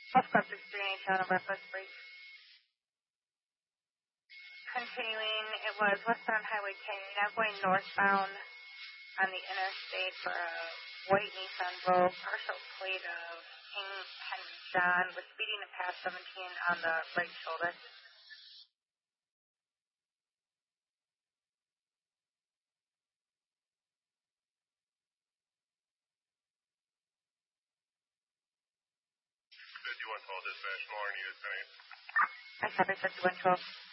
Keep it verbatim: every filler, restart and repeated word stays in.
Plus Club sixty-three on a reckless brake. Continuing, it was westbound Highway ten, now going northbound on the interstate for a white Nissan Rogue, partial plate of King Henry John, was speeding at past seventeen on the right shoulder. fifty-one twelve dispatch, more needed tonight. I copy fifty-one twelve.